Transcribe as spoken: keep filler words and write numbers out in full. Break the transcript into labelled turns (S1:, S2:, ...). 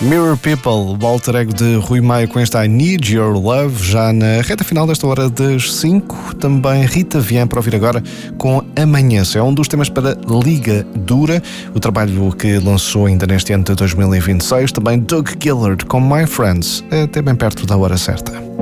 S1: Mirror People, o alter ego de Rui Maia com esta I Need Your Love, já na reta final desta hora das cinco. Também Rita Vian para ouvir agora com Amanheça. É um dos temas para Liga Dura, o trabalho que lançou ainda neste ano de dois mil e vinte e seis. Também Doug Gillard com My Friends, até bem perto da hora certa.